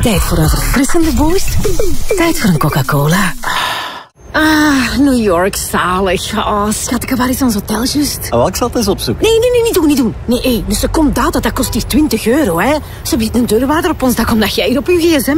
Tijd voor een verfrissende boost. Tijd voor een Coca-Cola. Ah, New York, zalig. Oh, schatje, waar is ons hotel juist? Oh, ik zal het eens opzoeken. Nee, niet doen. Nee, dus er komt dat kost die €20, hè. Ze biedt een deurwaarder op ons dak omdat jij hier op je gsm